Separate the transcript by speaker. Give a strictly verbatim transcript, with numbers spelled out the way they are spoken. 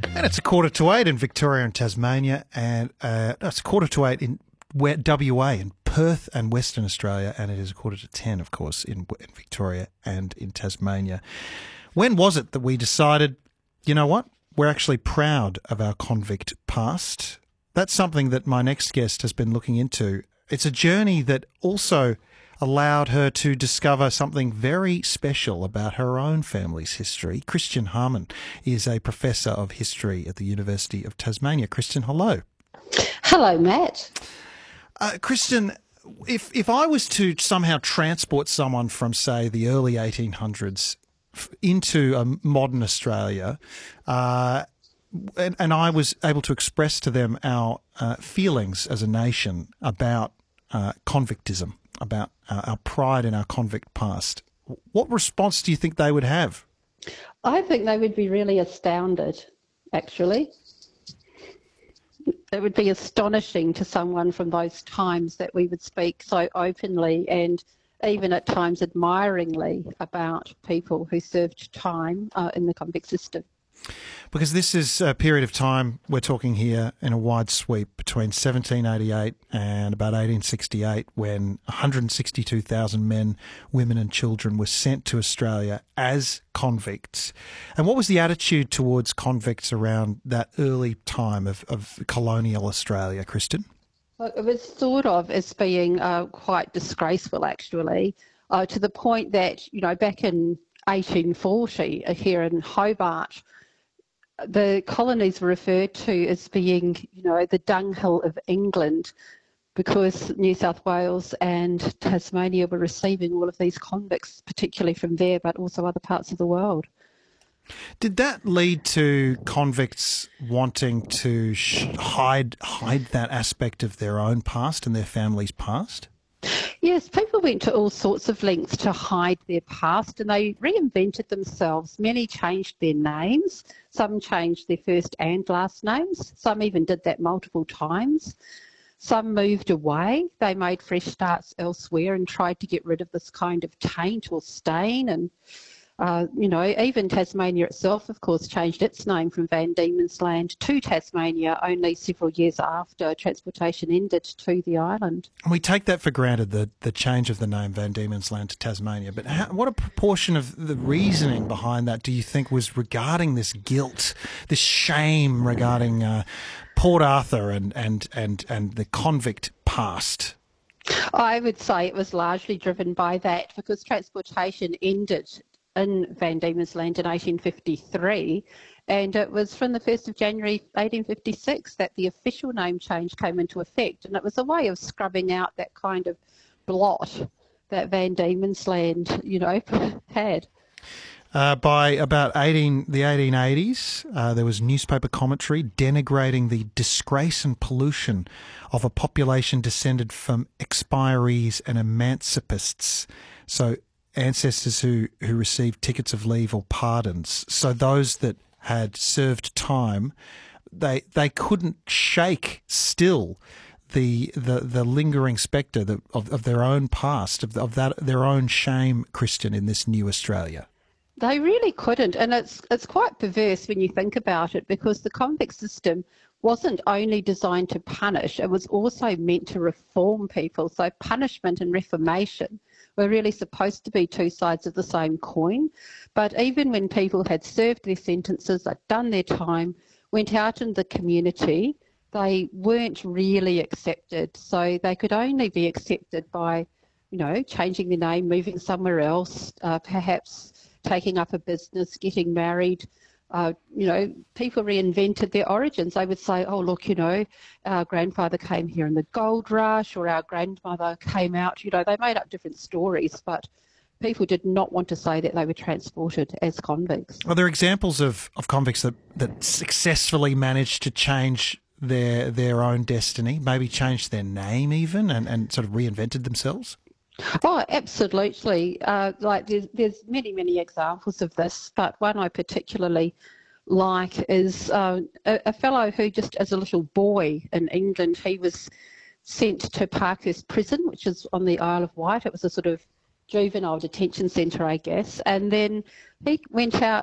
Speaker 1: And it's a quarter to eight in Victoria and Tasmania, and uh, no, it's a quarter to eight in W A, in Perth and Western Australia, and it is a quarter to ten, of course, in, in Victoria and in Tasmania. When was it that we decided, you know what, we're actually proud of our convict past? That's something that my next guest has been looking into. It's a journey that also allowed her to discover something very special about her own family's history. Christian Harman is a professor of history at the University of Tasmania. Christian, hello.
Speaker 2: Hello, Matt.
Speaker 1: Uh, Christian, if if I was to somehow transport someone from, say, the early eighteen hundreds into a modern Australia, uh, and, and I was able to express to them our uh, feelings as a nation about uh, convictism, about uh, our pride in our convict past, what response do you think they would have?
Speaker 2: I think they would be really astounded, actually. It would be astonishing to someone from those times that we would speak so openly and even at times admiringly about people who served time uh, in the convict system.
Speaker 1: Because this is a period of time, we're talking here in a wide sweep, between seventeen eighty-eight and about eighteen sixty-eight, when one hundred sixty-two thousand men, women and children were sent to Australia as convicts. And what was the attitude towards convicts around that early time of, of colonial Australia, Kristen?
Speaker 2: Well, it was thought of as being uh, quite disgraceful, actually, uh, to the point that, you know, back in eighteen forty uh, here in Hobart, the colonies were referred to as being, you know, the dunghill of England, because New South Wales and Tasmania were receiving all of these convicts, particularly from there, but also other parts of the world.
Speaker 1: Did that lead to convicts wanting to sh- hide hide that aspect of their own past and their family's past?
Speaker 2: Yes, people went to all sorts of lengths to hide their past, and they reinvented themselves. Many changed their names. Some changed their first and last names. Some even did that multiple times. Some moved away. They made fresh starts elsewhere and tried to get rid of this kind of taint or stain. And, uh, you know, even Tasmania itself, of course, changed its name from Van Diemen's Land to Tasmania only several years after transportation ended to the island.
Speaker 1: And we take that for granted, the, the change of the name Van Diemen's Land to Tasmania. But how, what a proportion of the reasoning behind that do you think was regarding this guilt, this shame regarding uh, Port Arthur and, and, and, and the convict past?
Speaker 2: I would say it was largely driven by that, because transportation ended in Van Diemen's Land in eighteen fifty-three, and it was from the first of January eighteen fifty-six that the official name change came into effect, and it was a way of scrubbing out that kind of blot that Van Diemen's Land, you know, had.
Speaker 1: Uh, by about eighteen, the eighteen eighties, uh, there was newspaper commentary denigrating the disgrace and pollution of a population descended from expirees and emancipists. So ancestors who, who received tickets of leave or pardons. So those that had served time, they they couldn't shake still the the, the lingering spectre that, of, of their own past, of, of that their own shame, Christian, in this new Australia.
Speaker 2: They really couldn't, and it's it's quite perverse when you think about it, because the convict system wasn't only designed to punish, it was also meant to reform people. So punishment and reformation were really supposed to be two sides of the same coin. But even when people had served their sentences, had done their time, went out in the community, they weren't really accepted. So they could only be accepted by, you know, changing their name, moving somewhere else, uh, perhaps taking up a business, getting married. Uh, you know, people reinvented their origins. They would say, oh, look, you know, our grandfather came here in the gold rush, or our grandmother came out. You know, they made up different stories, but people did not want to say that they were transported as convicts.
Speaker 1: Are there examples of, of convicts that, that successfully managed to change their their own destiny, maybe changed their name even, and, and sort of reinvented themselves?
Speaker 2: Oh, absolutely. Uh, like there's, there's many, many examples of this, but one I particularly like is uh, a, a fellow who just as a little boy in England, he was sent to Parkhurst Prison, which is on the Isle of Wight. It was a sort of juvenile detention centre, I guess. And then he went out